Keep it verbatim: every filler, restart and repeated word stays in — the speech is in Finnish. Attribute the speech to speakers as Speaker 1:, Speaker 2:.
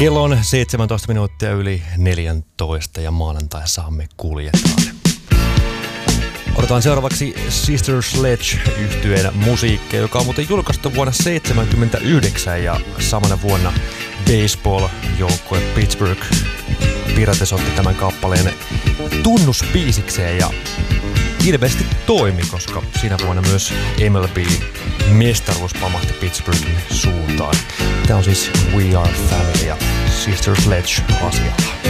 Speaker 1: Kello on seitsemäntoista minuuttia yli neljätoista ja maanantai saamme kuljetaan. Odotetaan seuraavaksi Sister Sledge-yhtyeen musiikkia, joka on muuten julkaistu vuonna seitsemänkymmentäyhdeksän ja samana vuonna baseball-joukkue Pittsburgh piratesotti tämän kappaleen tunnusbiisikseen ja ilmeisesti toimi, koska siinä vuonna myös M L B-mestaruus pamahti Pittsburghin suuntaan. Tämä on siis We Are Family ja Sister Sledge asialla.